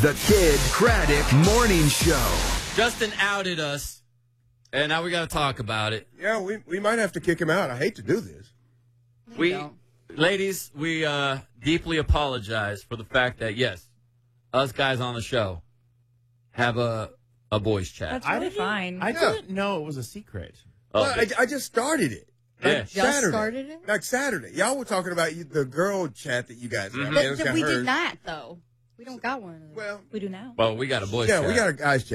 The Kid Craddock Morning Show. Justin outed us, and now we got to talk about it. Yeah, we might have to kick him out. I hate to do this. Ladies, we deeply apologize for the fact that, yes, us guys on the show have a boys chat. That's really fine. I didn't know it was a secret. Well, I just started it. Yeah. Like Saturday. Just started it? Like Saturday. Y'all were talking about the girl chat that you guys have. But we did not, though. We don't got one of those. Well, we do now. Well, we got a boys yeah, chat. we got a guys chat.